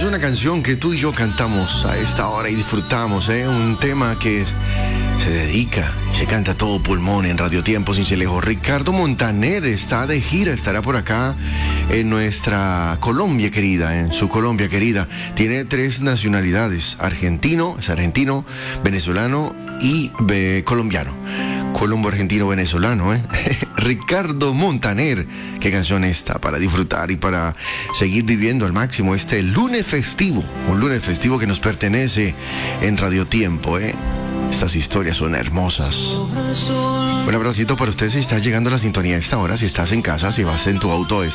una canción que tú y yo cantamos a esta hora y disfrutamos, un tema que se dedica y se canta a todo pulmón en Radio Tiempo Cincelejo. Ricardo Montaner está de gira, estará por acá en nuestra Colombia querida, en su Colombia querida. Tiene 3 nacionalidades: es argentino, venezolano y colombiano. Colombo, argentino, venezolano, Ricardo Montaner. Qué canción esta para disfrutar y para seguir viviendo al máximo este lunes festivo. Un lunes festivo que nos pertenece en Radio Tiempo, Estas historias son hermosas. Un abracito para usted si está llegando a la sintonía a esta hora, si estás en casa, si vas en tu auto